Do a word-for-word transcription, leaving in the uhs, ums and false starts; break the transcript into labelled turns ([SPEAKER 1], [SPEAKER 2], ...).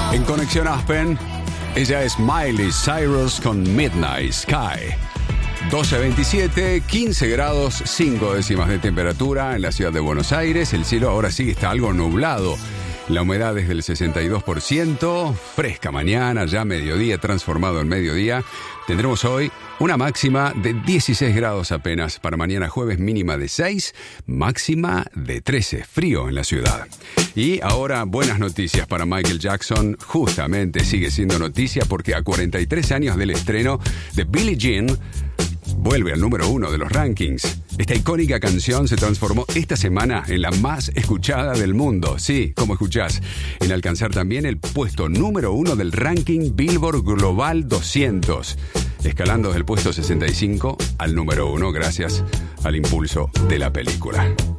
[SPEAKER 1] En Conexión Aspen, ella es Miley Cyrus con Midnight Sky. doce veintisiete, quince grados, cinco décimas de temperatura en la ciudad de Buenos Aires. El cielo ahora sí está algo nublado. La humedad es del sesenta y dos por ciento. Fresca mañana, ya mediodía, transformado en mediodía. Tendremos hoy una máxima de dieciséis grados apenas. Para mañana jueves, mínima de seis, máxima de trece. Frío en la ciudad. Y ahora, buenas noticias para Michael Jackson. Justamente sigue siendo noticia porque a cuarenta y tres años del estreno de Billie Jean, vuelve al número uno de los rankings. Esta icónica canción se transformó esta semana en la más escuchada del mundo. Sí, como escuchás, en alcanzar también el puesto número uno del ranking Billboard Global doscientos, escalando del puesto sesenta y cinco al número uno gracias al impulso de la película.